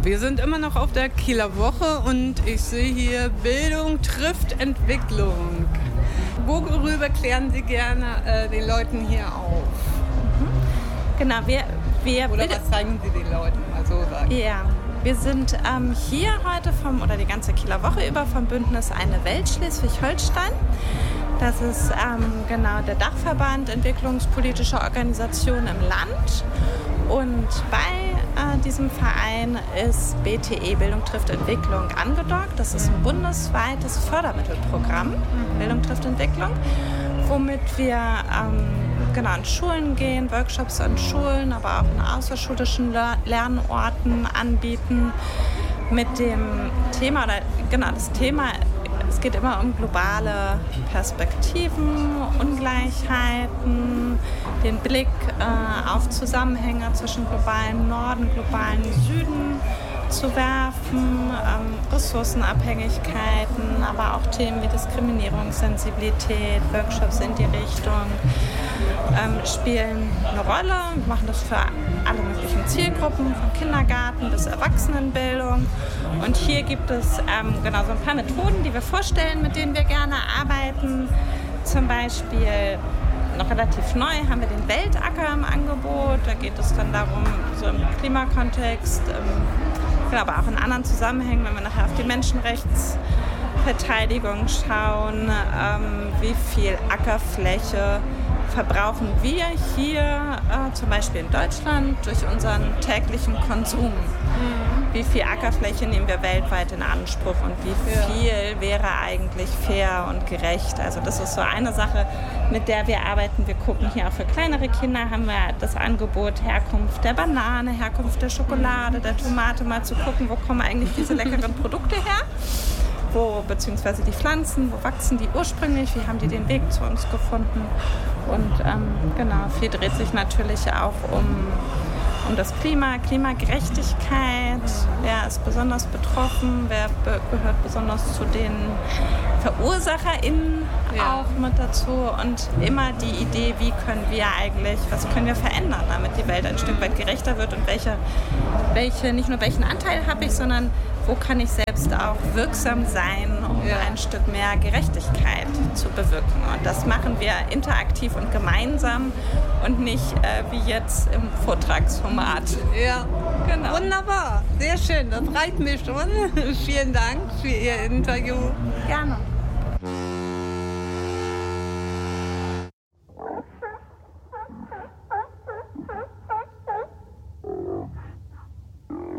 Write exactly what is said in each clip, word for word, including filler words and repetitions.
wir sind immer noch auf der Kieler Woche und ich sehe hier Bildung trifft Entwicklung. Worüber klären Sie gerne äh, den Leuten hier auf? Mhm. Genau, wir... wir Oder was zeigen Sie den Leuten, mal so sagen? Ja, wir sind ähm, hier heute vom, oder die ganze Kieler Woche über vom Bündnis Eine Welt Schleswig-Holstein. Das ist ähm, genau der Dachverband entwicklungspolitischer Organisationen im Land. Und bei äh, diesem Verein ist B T E, Bildung trifft Entwicklung, angedockt. Das ist ein bundesweites Fördermittelprogramm, mhm. Bildung trifft Entwicklung, womit wir ähm, genau an Schulen gehen, Workshops an Schulen, aber auch in außerschulischen Le- Lernorten anbieten mit dem Thema, oder genau das Thema, es geht immer um globale Perspektiven, Ungleichheiten, den Blick äh, auf Zusammenhänge zwischen globalen Norden, globalen Süden zu werfen, ähm, Ressourcenabhängigkeiten, aber auch Themen wie Diskriminierungssensibilität, Workshops in die Richtung ähm, spielen eine Rolle. Wir machen das für alle möglichen Zielgruppen, von Kindergarten bis Erwachsenenbildung. Und hier gibt es ähm, genau so ein paar Methoden, die wir vorstellen, mit denen wir gerne arbeiten. Zum Beispiel noch relativ neu haben wir den Weltacker im Angebot. Da geht es dann darum, so im Klimakontext, ähm, aber auch in anderen Zusammenhängen, wenn wir nachher auf die Menschenrechtsverteidigung schauen, ähm, wie viel Ackerfläche verbrauchen wir hier, äh, zum Beispiel in Deutschland, durch unseren täglichen Konsum. Mhm. Wie viel Ackerfläche nehmen wir weltweit in Anspruch und wie viel wäre eigentlich fair und gerecht? Also das ist so eine Sache, mit der wir arbeiten. Wir gucken hier auch für kleinere Kinder, haben wir das Angebot Herkunft der Banane, Herkunft der Schokolade, der Tomate, mal zu gucken, wo kommen eigentlich diese leckeren Produkte her? Wo, beziehungsweise die Pflanzen, wo wachsen die ursprünglich, wie haben die den Weg zu uns gefunden? Und ähm, genau, viel dreht sich natürlich auch um, um das Klima, Klimagerechtigkeit. Wer ist besonders betroffen? Wer be- gehört besonders zu den VerursacherInnen ja. auch mit dazu? Und immer die Idee, wie können wir eigentlich, was können wir verändern, damit die Welt ein Stück weit gerechter wird und welche, welche nicht nur welchen Anteil habe ich, sondern wo kann ich selbst auch wirksam sein, um ja. ein Stück mehr Gerechtigkeit zu bewirken. Und das machen wir interaktiv und gemeinsam und nicht äh, wie jetzt im Vortragsformat. Ja, genau. Wunderbar, sehr schön, das reicht mir schon. Vielen Dank für Ihr Interview. Gerne.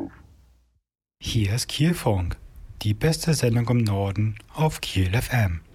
Hier ist Kielfunk, die beste Sendung im Norden auf Kiel F M.